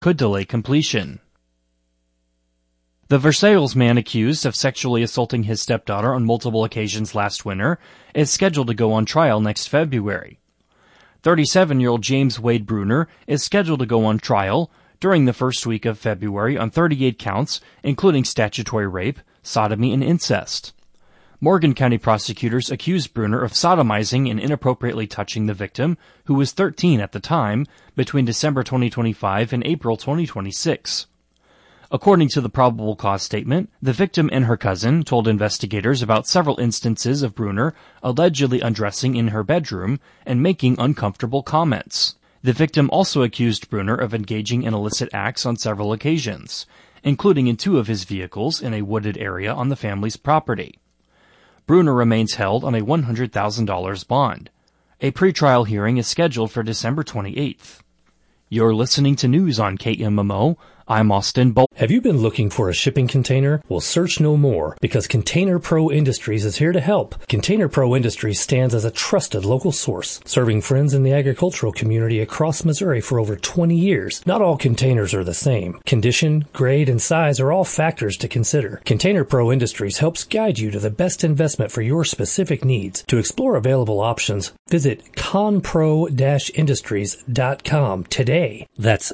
could delay completion. The Versailles man accused of sexually assaulting his stepdaughter on multiple occasions last winter is scheduled to go on trial next February. 37-year-old James Wade Bruner is scheduled to go on trial during the first week of February on 38 counts, including statutory rape, sodomy, and incest. Morgan County prosecutors accused Bruner of sodomizing and inappropriately touching the victim, who was 13 at the time, between December 2025 and April 2026. According to the probable cause statement, the victim and her cousin told investigators about several instances of Bruner allegedly undressing in her bedroom and making uncomfortable comments. The victim also accused Bruner of engaging in illicit acts on several occasions, including in 2 of his vehicles in a wooded area on the family's property. Bruner remains held on a $100,000 bond. A pretrial hearing is scheduled for December 28th. You're listening to news on KMMO. I'm Austin Bolt. Have you been looking for a shipping container? Well, search no more, because Container Pro Industries is here to help. Container Pro Industries stands as a trusted local source, serving friends in the agricultural community across Missouri for over 20 years. Not all containers are the same. Condition, grade, and size are all factors to consider. Container Pro Industries helps guide you to the best investment for your specific needs. To explore available options, visit conpro-industries.com today. That's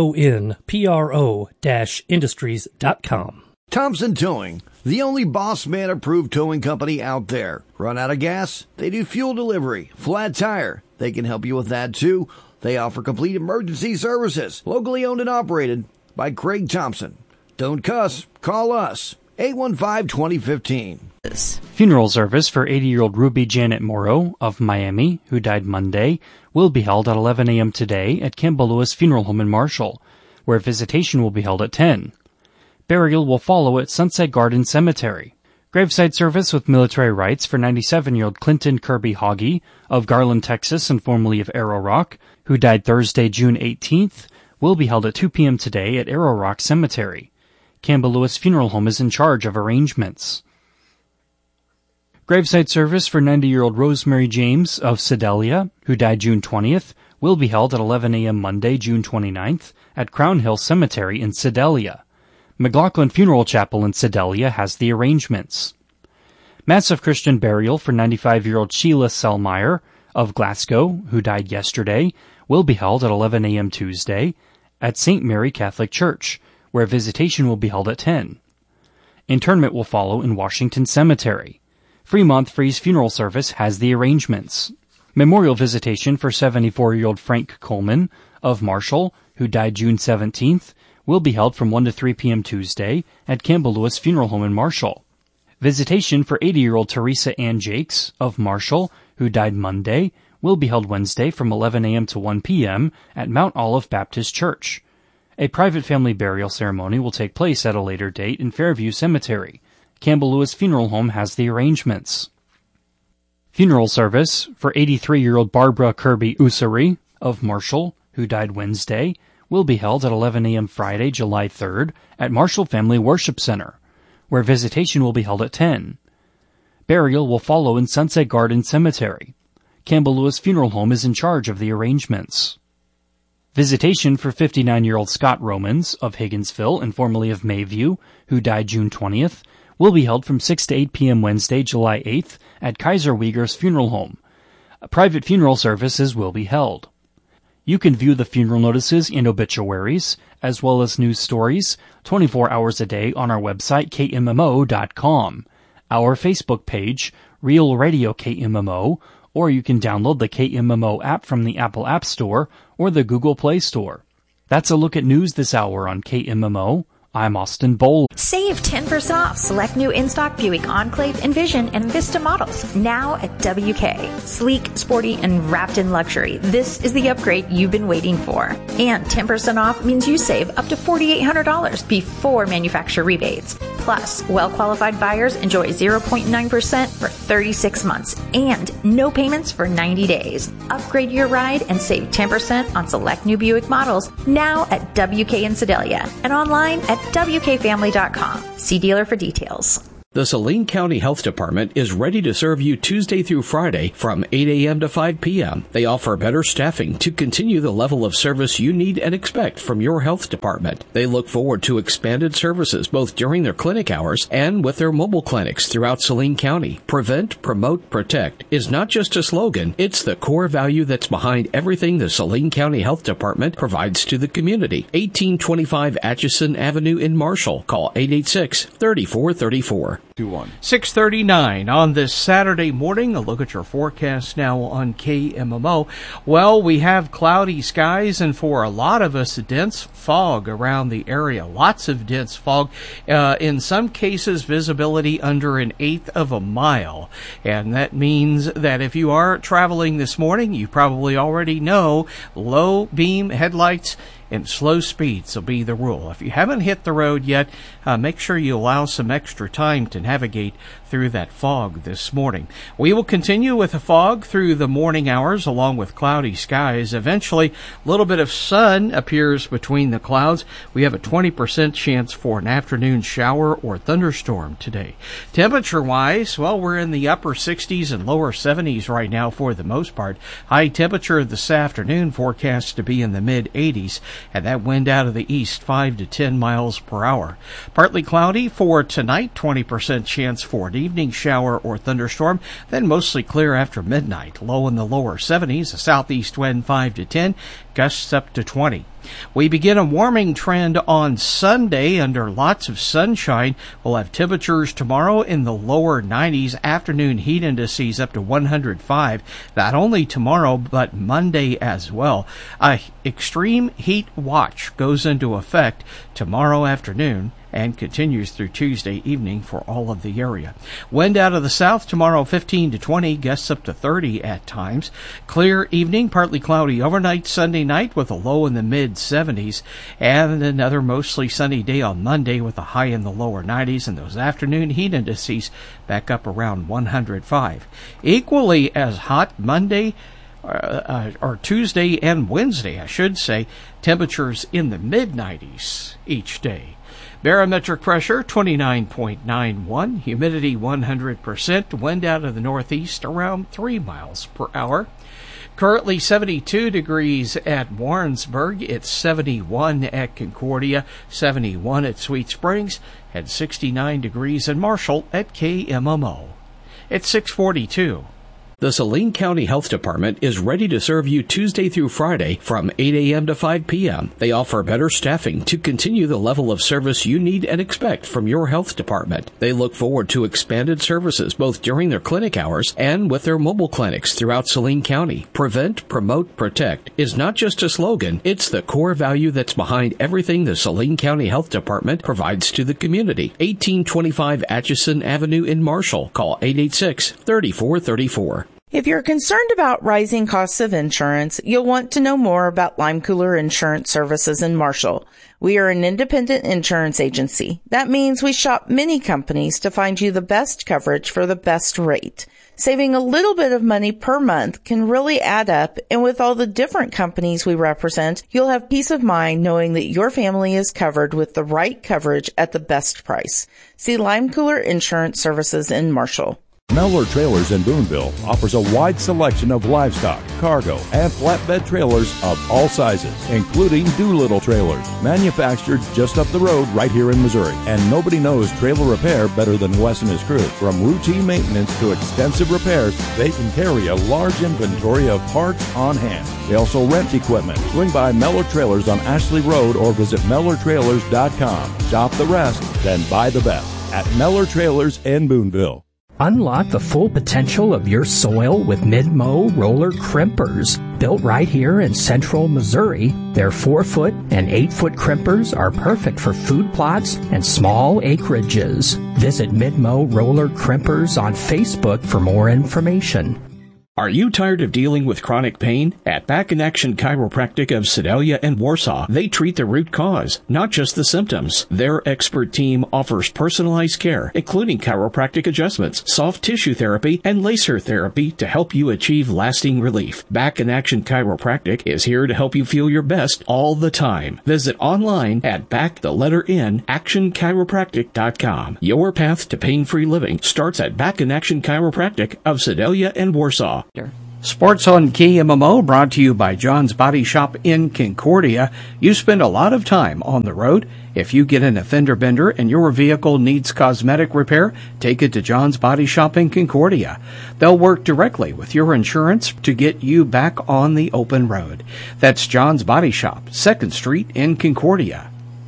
CONPRO-industries.com. Thompson Towing, the only Boss Man approved towing company out there. Run out of gas? They do fuel delivery. Flat tire? They can help you with that too. They offer complete emergency services. Locally owned and operated by Craig Thompson. Don't cuss. Call us. 815-2015. Funeral service for 80-year-old Ruby Janet Morrow of Miami, who died Monday, will be held at 11 a.m. today at Campbell Lewis Funeral Home in Marshall, where visitation will be held at 10. Burial will follow at Sunset Garden Cemetery. Graveside service with military rites for 97-year-old Clinton Kirby Hoggy of Garland, Texas, and formerly of Arrow Rock, who died Thursday, June 18th, will be held at 2 p.m. today at Arrow Rock Cemetery. Campbell Lewis Funeral Home is in charge of arrangements. Graveside service for 90-year-old Rosemary James of Sedalia, who died June 20th, will be held at 11 a.m. Monday, June 29th, at Crown Hill Cemetery in Sedalia. McLaughlin Funeral Chapel in Sedalia has the arrangements. Mass of Christian burial for 95-year-old Sheila Selmeyer of Glasgow, who died yesterday, will be held at 11 a.m. Tuesday at St. Mary Catholic Church, where visitation will be held at 10. Interment will follow in Washington Cemetery. Fremont Free's funeral service has the arrangements. Memorial visitation for 74-year-old Frank Coleman of Marshall, who died June 17th, will be held from 1 to 3 p.m. Tuesday at Campbell Lewis Funeral Home in Marshall. Visitation for 80-year-old Teresa Ann Jakes of Marshall, who died Monday, will be held Wednesday from 11 a.m. to 1 p.m. at Mount Olive Baptist Church. A private family burial ceremony will take place at a later date in Fairview Cemetery. Campbell Lewis Funeral Home has the arrangements. Funeral service for 83-year-old Barbara Kirby Ussery of Marshall, who died Wednesday, will be held at 11 a.m. Friday, July 3rd at Marshall Family Worship Center, where visitation will be held at 10. Burial will follow in Sunset Garden Cemetery. Campbell Lewis Funeral Home is in charge of the arrangements. Visitation for 59-year-old Scott Romans of Higginsville and formerly of Mayview, who died June 20th, will be held from 6 to 8 p.m. Wednesday, July 8th at Kaiser Uyghur's Funeral Home. Private funeral services will be held. You can view the funeral notices and obituaries, as well as news stories, 24 hours a day on our website, KMMO.com, our Facebook page, Real Radio KMMO, or you can download the KMMO app from the Apple App Store or the Google Play Store. That's a look at news this hour on KMMO. I'm Austin Bowl. Save 10% off select new in-stock Buick Enclave, Envision, and Vista models now at WK. Sleek, sporty, and wrapped in luxury. This is the upgrade you've been waiting for. And 10% off means you save up to $4,800 before manufacturer rebates. Plus, well-qualified buyers enjoy 0.9% for 36 months and no payments for 90 days. Upgrade your ride and save 10% on select new Buick models now at WK in Sedalia and online at WKFamily.com. See dealer for details. The Saline County Health Department is ready to serve you Tuesday through Friday from 8 a.m. to 5 p.m. They offer better staffing to continue the level of service you need and expect from your health department. They look forward to expanded services both during their clinic hours and with their mobile clinics throughout Saline County. Prevent, promote, protect is not just a slogan, it's the core value that's behind everything the Saline County Health Department provides to the community. 1825 Atchison Avenue in Marshall. Call 886-3434. 6:39 on this Saturday morning. A look at your forecast now on KMMO. Well, we have cloudy skies and for a lot of us, dense fog around the area. Lots of dense fog. In some cases, visibility under 1/8 of a mile. And that means that if you are traveling this morning, you probably already know low beam headlights and slow speeds will be the rule. If you haven't hit the road yet, make sure you allow some extra time to navigate through that fog this morning. We will continue with the fog through the morning hours along with cloudy skies. Eventually, a little bit of sun appears between the clouds. We have a 20% chance for an afternoon shower or thunderstorm today. Temperature-wise, well, we're in the upper 60s and lower 70s right now for the most part. High temperature this afternoon forecast to be in the mid-80s. And that wind out of the east, 5 to 10 miles per hour. Partly cloudy for tonight, 20% chance for an evening shower or thunderstorm, then mostly clear after midnight. Low in the lower 70s, a southeast wind 5 to 10, gusts up to 20. We begin a warming trend on Sunday under lots of sunshine. We'll have temperatures tomorrow in the lower 90s, afternoon heat indices up to 105. Not only tomorrow, but Monday as well. Extreme heat watch goes into effect tomorrow afternoon and continues through Tuesday evening for all of the area. Wind out of the south tomorrow 15 to 20, gusts up to 30 at times. Clear evening, partly cloudy overnight Sunday night with a low in the mid-70s, and another mostly sunny day on Monday with a high in the lower 90s, and those afternoon heat indices back up around 105. Equally as hot Monday, or Tuesday and Wednesday, I should say, temperatures in the mid-90s each day. Barometric pressure 29.91, humidity 100%, wind out of the northeast around 3 miles per hour. Currently 72 degrees at Warrensburg, it's 71 at Concordia, 71 at Sweet Springs, and 69 degrees in Marshall at KMMO. It's 6:42. The Saline County Health Department is ready to serve you Tuesday through Friday from 8 a.m. to 5 p.m. They offer better staffing to continue the level of service you need and expect from your health department. They look forward to expanded services both during their clinic hours and with their mobile clinics throughout Saline County. Prevent, promote, protect is not just a slogan, it's the core value that's behind everything the Saline County Health Department provides to the community. 1825 Atchison Avenue in Marshall. Call 886-3434. If you're concerned about rising costs of insurance, you'll want to know more about Lime Cooler Insurance Services in Marshall. We are an independent insurance agency. That means we shop many companies to find you the best coverage for the best rate. Saving a little bit of money per month can really add up, and with all the different companies we represent, you'll have peace of mind knowing that your family is covered with the right coverage at the best price. See Lime Cooler Insurance Services in Marshall. Mellor Trailers in Boonville offers a wide selection of livestock, cargo, and flatbed trailers of all sizes, including Doolittle trailers, manufactured just up the road right here in Missouri. And nobody knows trailer repair better than Wes and his crew. From routine maintenance to extensive repairs, they can carry a large inventory of parts on hand. They also rent equipment. Swing by Mellor Trailers on Ashley Road or visit MellorTrailers.com. Shop the rest, then buy the best at Mellor Trailers in Boonville. Unlock the full potential of your soil with Mid-Mow roller crimpers. Built right here in central Missouri, their 4-foot and 8-foot crimpers are perfect for food plots and small acreages. Visit Mid-Mow roller crimpers on Facebook for more information. Are you tired of dealing with chronic pain? At Back in Action Chiropractic of Sedalia and Warsaw, they treat the root cause, not just the symptoms. Their expert team offers personalized care, including chiropractic adjustments, soft tissue therapy, and laser therapy to help you achieve lasting relief. Back in Action Chiropractic is here to help you feel your best all the time. Visit online at actionchiropractic.com. Your path to pain-free living starts at Back in Action Chiropractic of Sedalia and Warsaw. Sports on KMMO brought to you by John's Body Shop in Concordia. You spend a lot of time on the road. If you get in a fender bender and your vehicle needs cosmetic repair, take it to John's Body Shop in Concordia. They'll work directly with your insurance to get you back on the open road. That's John's Body Shop, 2nd Street in Concordia.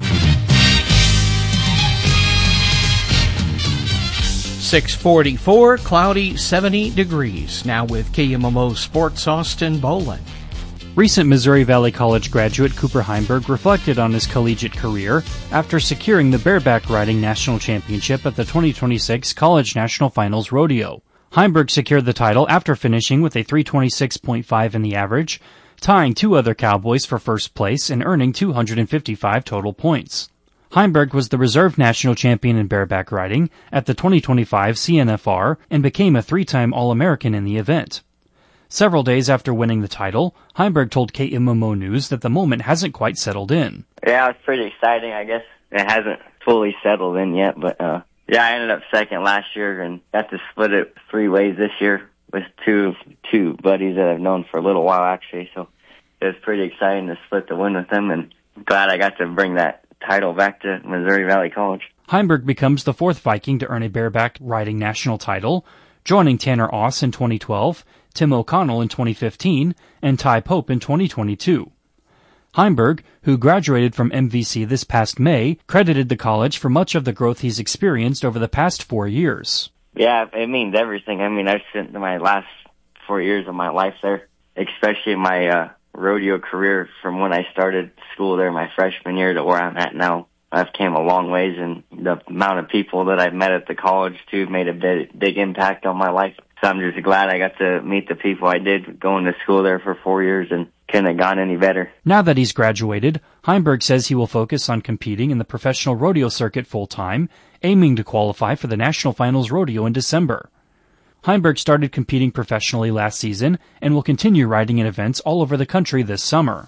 644, cloudy, 70 degrees. Now with KMMO Sports, Austin Bolin. Recent Missouri Valley College graduate Cooper Heimberg reflected on his collegiate career after securing the bareback riding national championship at the 2026 College National Finals Rodeo. Heimberg secured the title after finishing with a 326.5 in the average, tying two other Cowboys for first place and earning 255 total points. Heimberg was the reserve national champion in bareback riding at the 2025 CNFR and became a three-time All-American in the event. Several days after winning the title, Heimberg told KMMO News that the moment hasn't quite settled in. Yeah, it's pretty exciting, I guess. It hasn't fully settled in yet, but I ended up second last year and got to split it 3 ways this year with two buddies that I've known for a little while, actually. So it was pretty exciting to split the win with them, and I'm glad I got to bring that title back to Missouri Valley College. Heimberg becomes the 4th Viking to earn a bareback riding national title, joining Tanner Oss in 2012, Tim O'Connell in 2015, and Ty Pope in 2022. Heimberg, who graduated from MVC this past May, credited the college for much of the growth he's experienced over the past 4 years. Yeah, it means everything. I mean, I've spent my last 4 years of my life there, especially my rodeo career from when I started school there my freshman year to where I'm at now. I've came a long ways, and the amount of people that I've met at the college, too, made a big impact on my life. So I'm just glad I got to meet the people I did going to school there for 4 years and couldn't have gone any better. Now that he's graduated, Heimberg says he will focus on competing in the professional rodeo circuit full-time, aiming to qualify for the National Finals Rodeo in December. Heimberg started competing professionally last season and will continue riding in events all over the country this summer.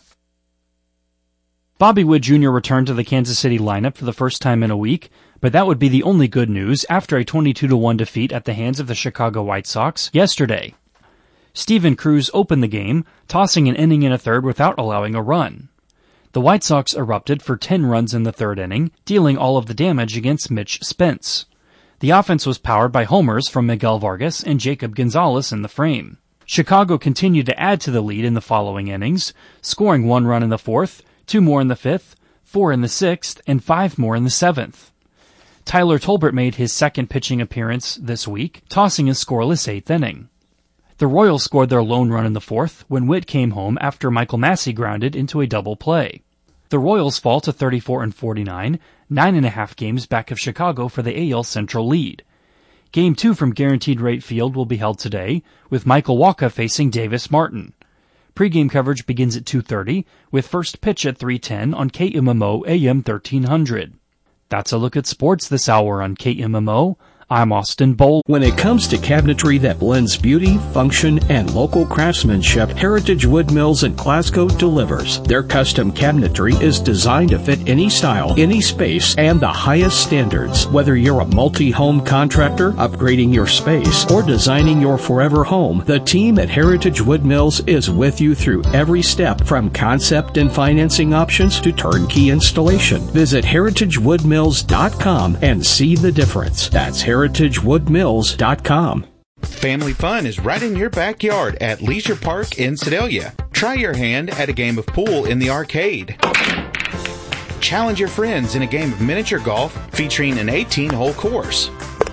Bobby Wood Jr. returned to the Kansas City lineup for the first time in a week, but that would be the only good news after a 22-1 defeat at the hands of the Chicago White Sox yesterday. Steven Cruz opened the game, tossing an inning and a third without allowing a run. The White Sox erupted for 10 runs in the third inning, dealing all of the damage against Mitch Spence. The offense was powered by homers from Miguel Vargas and Jacob Gonzalez in the frame. Chicago continued to add to the lead in the following innings, scoring 1 run in the 4th, 2 more in the 5th, 4 in the 6th, and 5 more in the 7th. Tyler Tolbert made his second pitching appearance this week, tossing a scoreless 8th inning. The Royals scored their lone run in the 4th when Witt came home after Michael Massey grounded into a double play. The Royals fall to 34-49, 9.5 games back of Chicago for the AL Central lead. Game 2 from Guaranteed Rate Field will be held today, with Michael Wacha facing Davis Martin. Pre-game coverage begins at 2:30, with first pitch at 3:10 on KMMO AM 1300. That's a look at sports this hour on KMMO. I'm Austin Bowl. When it comes to cabinetry that blends beauty, function, and local craftsmanship, Heritage Wood Mills in Glasgow delivers. Their custom cabinetry is designed to fit any style, any space, and the highest standards. Whether you're a multi-home contractor, upgrading your space, or designing your forever home, the team at Heritage Wood Mills is with you through every step, from concept and financing options to turnkey installation. Visit heritagewoodmills.com and see the difference. That's heritagewoodmills.com. Family fun is right in your backyard at Leisure Park in Sedalia. Try your hand at a game of pool in the arcade. Challenge your friends in a game of miniature golf featuring an 18-hole course.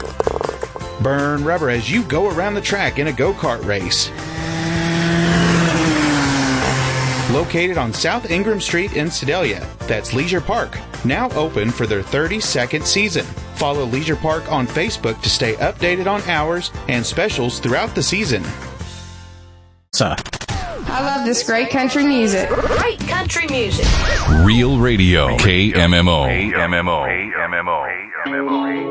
Burn rubber as you go around the track in a go-kart race. Located on South Ingram Street in Sedalia, that's Leisure Park, now open for their 32nd season. Follow Leisure Park on Facebook to stay updated on hours and specials throughout the season. I love this great country music. Great country music. Real Radio. KMMO.